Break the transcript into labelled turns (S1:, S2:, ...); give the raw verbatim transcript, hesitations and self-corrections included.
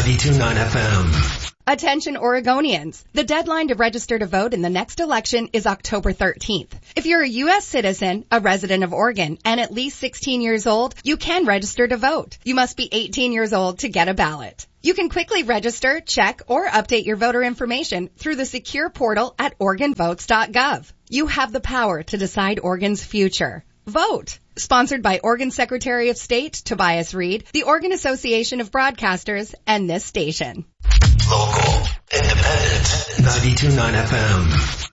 S1: ninety-two point nine F M.
S2: Attention Oregonians. The deadline to register to vote in the next election is October thirteenth. If you're a U S citizen, a resident of Oregon, and at least sixteen years old, you can register to vote. You must be eighteen years old to get a ballot. You can quickly register, check, or update your voter information through the secure portal at Oregon Votes dot gov. You have the power to decide Oregon's future. Vote. Sponsored by Oregon Secretary of State Tobias Reed, the Oregon Association of Broadcasters, and this station.
S1: Local, independent, ninety-two point nine F M.